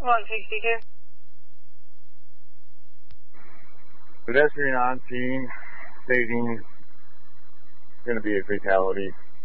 162. Pedestrian on scene stating it's going to be a fatality.